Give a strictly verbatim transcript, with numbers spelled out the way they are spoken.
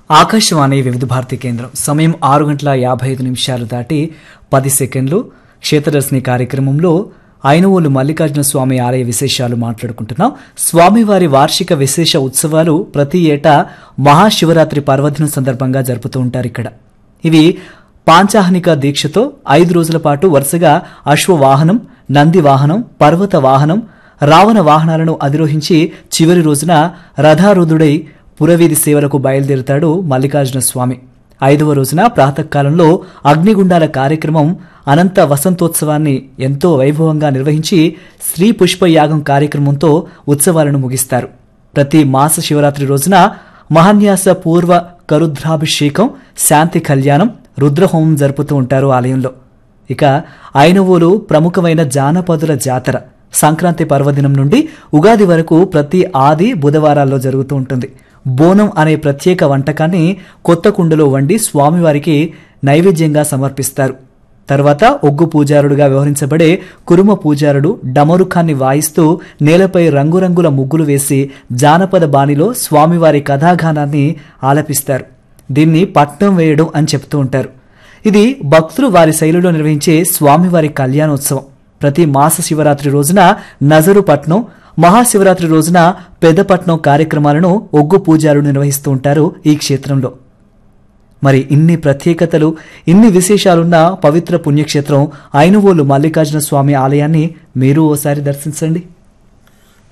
ఆకాశవాణి వివిధ భారతి కేంద్రం సమయం ఆరు గంటల యాభై ఐదు నిమిషాలు దాటి పది సెకండ్లు. క్షేత్రదర్శిని కార్యక్రమంలో ఐనవోలు మల్లికార్జున స్వామి ఆలయ విశేషాలు మాట్లాడుకుంటున్నాం. స్వామివారి వార్షిక విశేష ఉత్సవాలు ప్రతి ఏటా మహాశివరాత్రి పర్వదినం సందర్భంగా జరుపుతూ ఉంటారు. ఇక్కడ ఇవి పాంచాహనిక దీక్షతో ఐదు రోజుల పాటు వరుసగా అశ్వవాహనం, నంది వాహనం, పర్వత వాహనం, రావణ వాహనాలను అధిరోహించి చివరి రోజున రథారూఢుడై పురవీధి సేవలకు బయలుదేరుతాడు మల్లికార్జున స్వామి. ఐదవ రోజున ప్రాతకాలంలో అగ్నిగుండాల కార్యక్రమం, అనంత వసంతోత్సవాన్ని ఎంతో వైభవంగా నిర్వహించి శ్రీ పుష్ప యాగం కార్యక్రమంతో ఉత్సవాలను ముగిస్తారు. ప్రతి మాస శివరాత్రి రోజున మహాన్యాస పూర్వ కరుద్రాభిషేకం, శాంతి కళ్యాణం, రుద్రహోమం జరుపుతూ ఉంటారు ఆలయంలో. ఇక ఐనవోలు ప్రముఖమైన జానపదుల జాతర సంక్రాంతి పర్వదినం నుండి ఉగాది వరకు ప్రతి ఆది బుధవారాల్లో జరుగుతూ ఉంటుంది. బోనం అనే ప్రత్యేక వంటకాన్ని కొత్త కుండలో వండి స్వామివారికి నైవేద్యంగా సమర్పిస్తారు. తర్వాత ఒగ్గు పూజారుడుగా వ్యవహరించబడే కురుమ పూజారుడు డమరుకాన్ని వాయిస్తూ నేలపై రంగురంగుల ముగ్గులు వేసి జానపద బాణిలో స్వామివారి కథాగానాన్ని ఆలపిస్తారు. దీన్ని పట్నం వేయడం అని చెప్తూ ఉంటారు. ఇది భక్తులు వారి శైలిలో నిర్వహించే స్వామివారి కళ్యాణోత్సవం. ప్రతి మాస శివరాత్రి రోజున నజరు పట్నం, మహాశివరాత్రి రోజున పెద్దపట్నం కార్యక్రమాలను ఒగ్గు పూజారులు నిర్వహిస్తూ ఉంటారు ఈ క్షేత్రంలో. మరి ఇన్ని ప్రత్యేకతలు, ఇన్ని విశేషాలున్న పవిత్ర పుణ్యక్షేత్రం ఐనవోలు మల్లికార్జున స్వామి ఆలయాన్ని మీరు ఓసారి దర్శించండి.